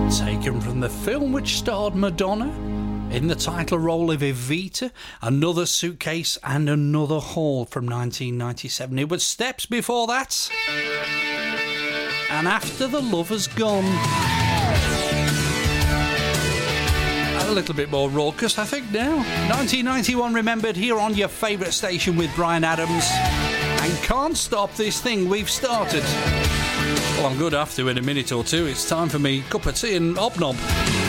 Taken from the film which starred Madonna in the title role of Evita, Another Suitcase and Another Haul from 1997. It was Steps before that, and After the Lover's Gone. A little bit more raucous, I think, now. 1991 remembered here on your favourite station with Bryan Adams. And Can't Stop This Thing We've Started. Well, I'm good after in a minute or two. It's time for me cup of tea and hobnob.